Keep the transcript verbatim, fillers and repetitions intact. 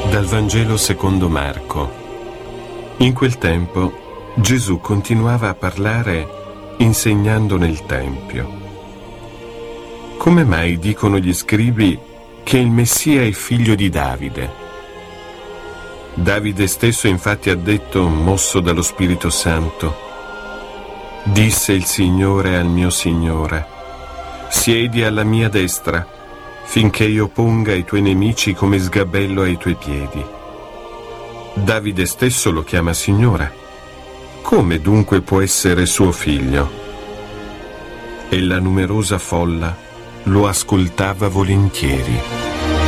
Dal Vangelo secondo Marco. In quel tempo Gesù continuava a parlare insegnando nel Tempio. Come mai dicono gli scribi che il Messia è figlio di Davide? Davide stesso infatti ha detto, mosso dallo Spirito Santo: disse il Signore al mio Signore: siedi alla mia destra, finché io ponga i tuoi nemici come sgabello ai tuoi piedi. Davide stesso lo chiama Signore. Come dunque può essere suo figlio? E la numerosa folla lo ascoltava volentieri.